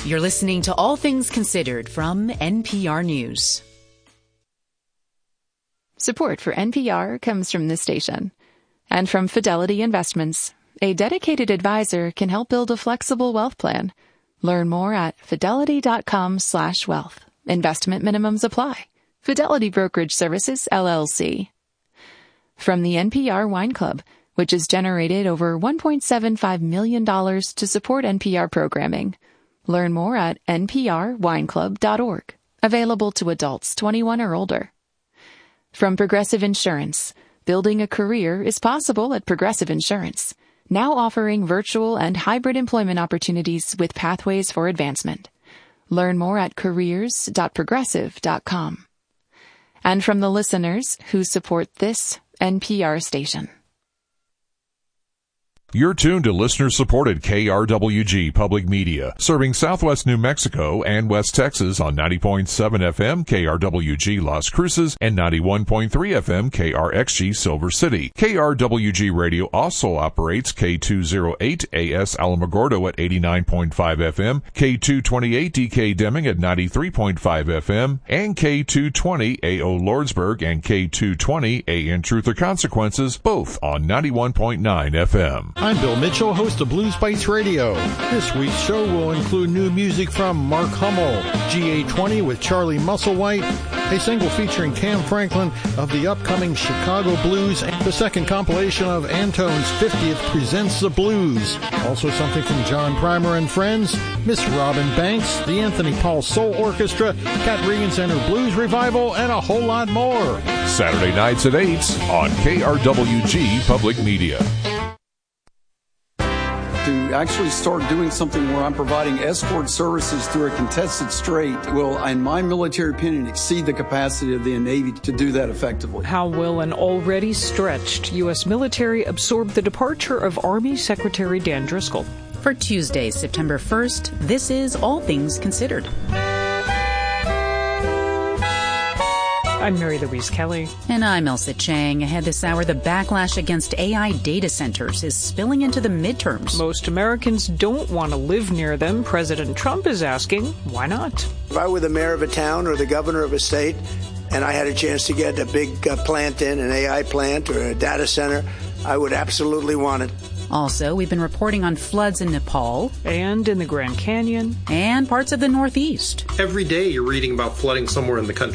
You're listening to All Things Considered from NPR News. Support for NPR comes from this station and from Fidelity Investments. A dedicated advisor can help build a flexible wealth plan. Learn more at fidelity.com/wealth. Investment minimums apply. Fidelity Brokerage Services, LLC. From the NPR Wine Club, which has generated over $1.75 million to support NPR programming. Learn more at nprwineclub.org. Available to adults 21 or older. From Progressive Insurance, building a career is possible at Progressive Insurance, now offering virtual and hybrid employment opportunities with pathways for advancement. Learn more at careers.progressive.com. And from the listeners who support this NPR station. You're tuned to listener-supported KRWG Public Media, serving Southwest New Mexico and West Texas on 90.7 FM KRWG Las Cruces and 91.3 FM KRXG Silver City. KRWG Radio also operates K208 AS Alamogordo at 89.5 FM, K228 DK Deming at 93.5 FM, and K220 AO Lordsburg and K220 AN Truth or Consequences, both on 91.9 FM. I'm Bill Mitchell, host of Blues Bites Radio. This week's show will include new music from Mark Hummel, GA20 with Charlie Musselwhite, a single featuring Cam Franklin of the upcoming Chicago Blues, and the second compilation of Antone's 50th Presents the Blues. Also something from John Primer and Friends, Miss Robin Banks, the Anthony Paul Soul Orchestra, Cat Regan Center Blues Revival, and a whole lot more. Saturday nights at 8 on KRWG Public Media. To actually start doing something where I'm providing escort services through a contested strait will, in my military opinion, exceed the capacity of the Navy to do that effectively. How will an already stretched U.S. military absorb the departure of Army Secretary Dan Driscoll? For Tuesday, September 1st, this is All Things Considered. I'm Mary Louise Kelly. And I'm Elsa Chang. Ahead this hour, the backlash against AI data centers is spilling into the midterms. Most Americans don't want to live near them. President Trump is asking, why not? If I were the mayor of a town or the governor of a state and I had a chance to get a big plant in, an AI plant or a data center, I would absolutely want it. Also, we've been reporting on floods in Nepal. And in the Grand Canyon. And parts of the Northeast. Every day you're reading about flooding somewhere in the country.